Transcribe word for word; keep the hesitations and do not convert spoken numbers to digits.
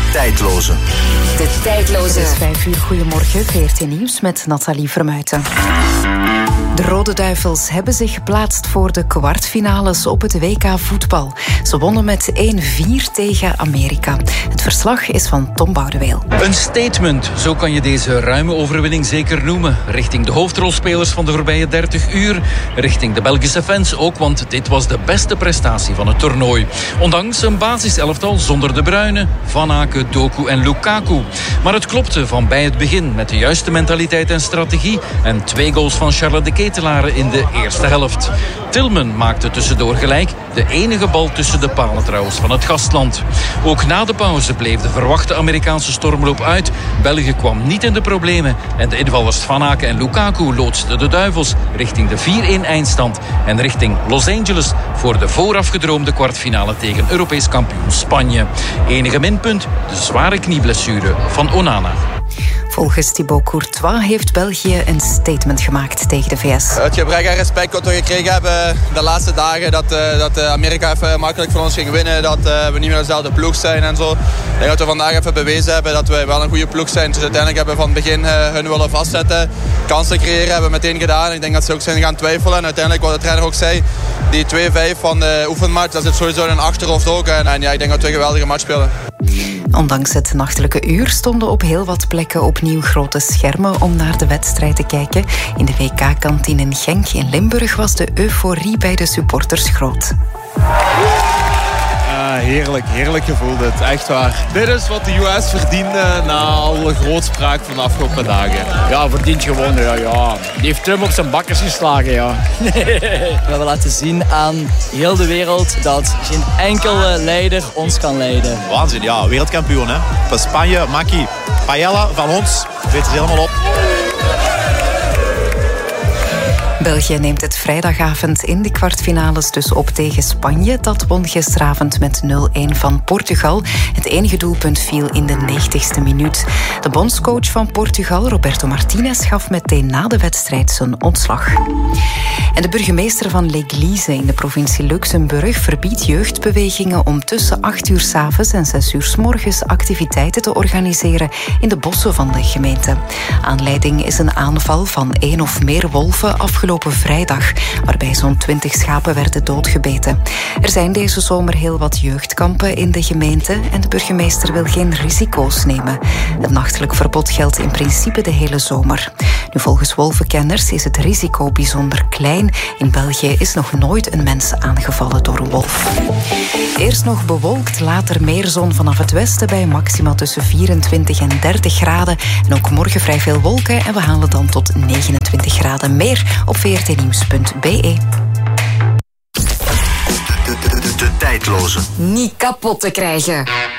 tijdloze. De tijdloze. Het is vijf uur, goedemorgen, V R T Nieuws met Nathalie Vermuijten. De Rode Duivels hebben zich geplaatst voor de kwartfinales op het W K voetbal. Ze wonnen met één vier tegen Amerika. Het verslag is van Tom Boudeweel. Een statement, zo kan je deze ruime overwinning zeker noemen. Richting de hoofdrolspelers van de voorbije dertig uur. Richting de Belgische fans ook, want dit was de beste prestatie van het toernooi. Ondanks een basiselftal zonder De Bruyne, Van Aken, Doku en Lukaku. Maar het klopte van bij het begin met de juiste mentaliteit en strategie. En twee goals van Charles de Ketelaere in de eerste helft. Tillman maakte tussendoor gelijk. De enige bal tussen de palen trouwens van het gastland. Ook na de pauze bleef de verwachte Amerikaanse stormloop uit. België kwam niet in de problemen. En de invallers Van Aken en Lukaku loodsten de Duivels richting de vier-een eindstand. En richting Los Angeles voor de voorafgedroomde kwartfinale tegen Europees kampioen Spanje. Enige minpunt, de zware knieblessure van Onana. Volgens Thibaut Courtois heeft België een statement gemaakt tegen de V S. Het gebrek aan respect dat we gekregen hebben de laatste dagen, dat, uh, dat Amerika even makkelijk van ons ging winnen, dat uh, we niet meer dezelfde ploeg zijn en zo. Ik denk dat we vandaag even bewezen hebben dat we wel een goede ploeg zijn. Dus uiteindelijk hebben we van het begin uh, hun willen vastzetten. Kansen creëren hebben we meteen gedaan. Ik denk dat ze ook zijn gaan twijfelen. En uiteindelijk, wat de trainer ook zei, die twee vijf van de oefenmatch, dat zit sowieso in hun achterhoofd ook. En, en ja, ik denk dat we een geweldige match spelen. Ondanks het nachtelijke uur stonden op heel wat plekken opnieuw grote schermen om naar de wedstrijd te kijken. In de W K-kantine in Genk in Limburg was de euforie bij de supporters groot. Uh, heerlijk, heerlijk gevoel dit, echt waar. Dit is wat de U S verdiende na alle grootspraak van de afgelopen dagen. Ja, verdient gewoon, ja, ja. Die heeft Trump op zijn bakkers geslagen, ja. We hebben laten zien aan heel de wereld dat geen enkele leider ons kan leiden. Waanzin, ja, wereldkampioen, hè. Van Spanje, Maki, Paella, van ons, weet het helemaal op. België neemt het vrijdagavond in de kwartfinales dus op tegen Spanje. Dat won gisteravond met nul-een van Portugal. Het enige doelpunt viel in de negentigste minuut. De bondscoach van Portugal, Roberto Martinez, gaf meteen na de wedstrijd zijn ontslag. En de burgemeester van L'Église in de provincie Luxemburg verbiedt jeugdbewegingen om tussen acht uur 's avonds en zes uur 's morgens activiteiten te organiseren in de bossen van de gemeente. Aanleiding is een aanval van één of meer wolven afgelopen vrijdag, waarbij zo'n twintig schapen werden doodgebeten. Er zijn deze zomer heel wat jeugdkampen in de gemeente en de burgemeester wil geen risico's nemen. Het nachtelijk verbod geldt in principe de hele zomer. Nu, volgens wolvenkenners is het risico bijzonder klein. In België is nog nooit een mens aangevallen door een wolf. Eerst nog bewolkt, later meer zon vanaf het westen bij maxima tussen vierentwintig en dertig graden. En ook morgen vrij veel wolken en we halen dan tot negenentwintig graden. Meer op v r t nieuws punt b e. De, de, de, de tijdloze. Niet kapot te krijgen.